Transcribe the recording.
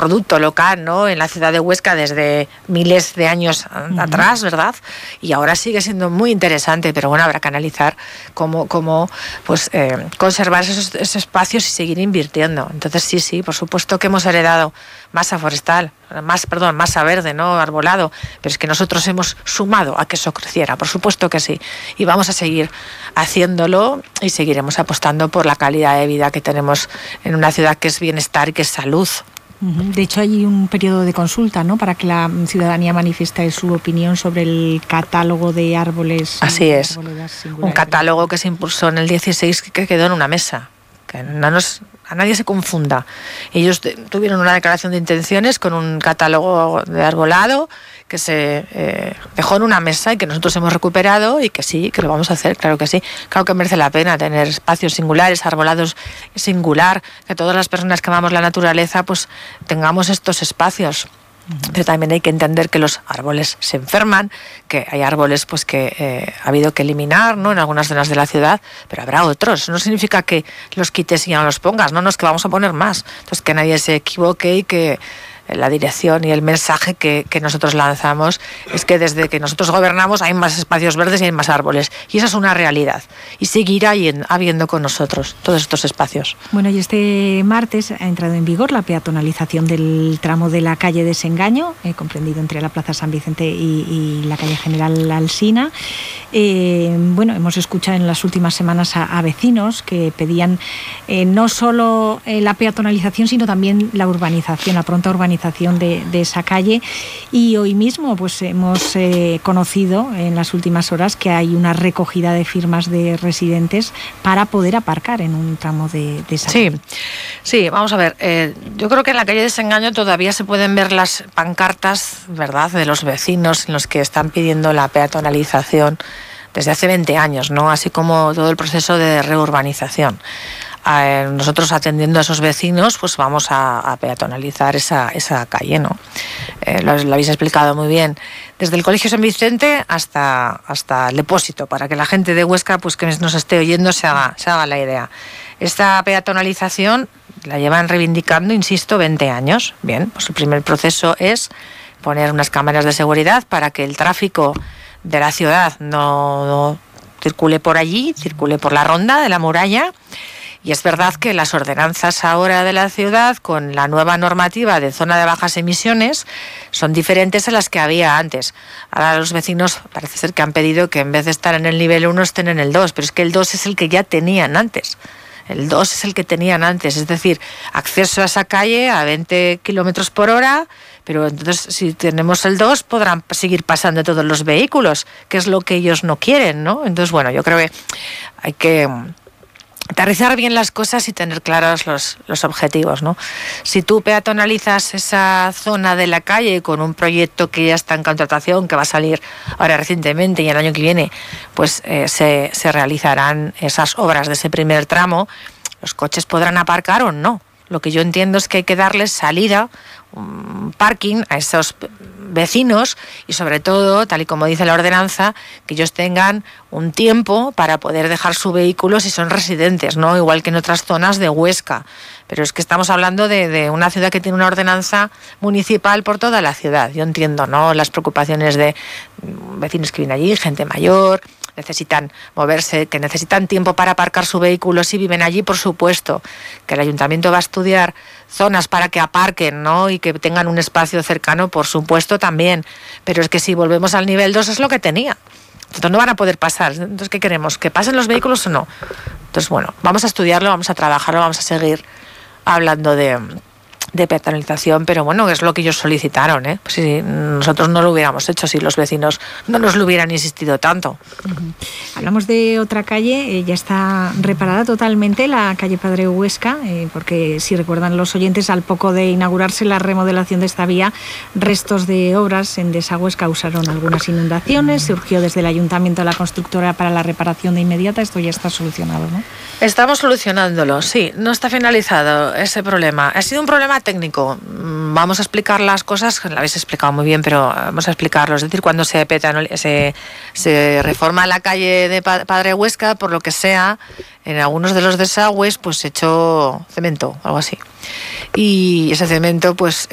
producto local, ¿no?, en la ciudad de Huesca desde miles de años atrás, ¿verdad? Y ahora sigue siendo muy interesante, pero bueno, habrá que analizar cómo pues conservar esos espacios y seguir invirtiendo. Entonces sí, por supuesto que hemos heredado masa forestal, masa verde, ¿no?, arbolado, pero es que nosotros hemos sumado a que eso creciera, por supuesto que sí, y vamos a seguir haciéndolo y seguiremos apostando por la calidad de vida que tenemos en una ciudad que es bienestar y que es salud. De hecho, hay un periodo de consulta, ¿no?, para que la ciudadanía manifieste su opinión sobre el catálogo de árboles. Así es, un catálogo que se impulsó en el 16 que quedó en una mesa. Que a nadie se confunda. Ellos tuvieron una declaración de intenciones con un catálogo de arbolado que se dejó en una mesa y que nosotros hemos recuperado y que sí, que lo vamos a hacer, claro que sí. Claro que merece la pena tener espacios singulares, arbolados singular, que todas las personas que amamos la naturaleza pues tengamos estos espacios. Pero también hay que entender que los árboles se enferman, que hay árboles pues que ha habido que eliminar, ¿no?, en algunas zonas de la ciudad, pero habrá otros. Eso no significa que los quites y ya no los pongas, no es que vamos a poner más. Entonces que nadie se equivoque y que la dirección y el mensaje que nosotros lanzamos es que desde que nosotros gobernamos hay más espacios verdes y hay más árboles, y esa es una realidad y seguirá habiendo con nosotros todos estos espacios. Bueno, y este martes ha entrado en vigor la peatonalización del tramo de la calle Desengaño, comprendido entre la Plaza San Vicente y la calle General Alsina. Bueno, hemos escuchado en las últimas semanas a vecinos que pedían no solo la peatonalización, sino también la urbanización, la pronta urbanización de esa calle, y hoy mismo pues hemos conocido en las últimas horas que hay una recogida de firmas de residentes para poder aparcar en un tramo de esa calle. Sí, vamos a ver, yo creo que en la calle Desengaño todavía se pueden ver las pancartas, ¿verdad?, de los vecinos en los que están pidiendo la peatonalización desde hace 20 años, ¿no?, así como todo el proceso de reurbanización. Nosotros, atendiendo a esos vecinos, pues vamos a peatonalizar esa calle, ¿no? Lo habéis explicado muy bien, desde el Colegio San Vicente hasta el depósito, para que la gente de Huesca, pues que nos esté oyendo, se haga la idea. Esta peatonalización la llevan reivindicando, insisto, 20 años. Bien, pues el primer proceso es poner unas cámaras de seguridad para que el tráfico de la ciudad no circule por allí, circule por la ronda de la muralla. Y es verdad que las ordenanzas ahora de la ciudad, con la nueva normativa de zona de bajas emisiones, son diferentes a las que había antes. Ahora los vecinos parece ser que han pedido que en vez de estar en el nivel 1 estén en el 2, pero es que el 2 es el que ya tenían antes. El 2 es el que tenían antes, es decir, acceso a esa calle a 20 kilómetros por hora, pero entonces si tenemos el 2 podrán seguir pasando todos los vehículos, que es lo que ellos no quieren, ¿no? Entonces, bueno, yo creo que hay que aterrizar bien las cosas y tener claros los objetivos, ¿no? Si tú peatonalizas esa zona de la calle con un proyecto que ya está en contratación, que va a salir ahora recientemente y el año que viene, pues se realizarán esas obras de ese primer tramo, los coches podrán aparcar o no. Lo que yo entiendo es que hay que darles salida, un parking a esos vecinos y sobre todo, tal y como dice la ordenanza, que ellos tengan un tiempo para poder dejar su vehículo si son residentes, ¿no? Igual que en otras zonas de Huesca. Pero es que estamos hablando de una ciudad que tiene una ordenanza municipal por toda la ciudad. Yo entiendo, ¿no?, las preocupaciones de vecinos que viven allí, gente mayor, necesitan moverse, que necesitan tiempo para aparcar su vehículo si viven allí, por supuesto, que el ayuntamiento va a estudiar zonas para que aparquen, ¿no?, y que tengan un espacio cercano, por supuesto también, pero es que si volvemos al nivel 2 es lo que tenía, entonces no van a poder pasar. Entonces, ¿qué queremos? ¿Que pasen los vehículos o no? Entonces, bueno, vamos a estudiarlo, vamos a trabajarlo, vamos a seguir hablando de peatonalización, pero bueno, es lo que ellos solicitaron, ¿eh? Pues si nosotros no lo hubiéramos hecho, si los vecinos no nos lo hubieran insistido tanto. Hablamos de otra calle, ya está reparada totalmente, la calle Padre Huesca, porque si recuerdan los oyentes, al poco de inaugurarse la remodelación de esta vía, restos de obras en desagües causaron algunas inundaciones, surgió desde el ayuntamiento la constructora para la reparación de inmediata, esto ya está solucionado, ¿no? Estamos solucionándolo, sí, no está finalizado ese problema, ha sido un problema técnico. Vamos a explicar las cosas, lo habéis explicado muy bien, pero vamos a explicarlo. Es decir, cuando se reforma la calle de Padre Huesca, por lo que sea, en algunos de los desagües, pues se echó cemento, algo así. Y ese cemento, pues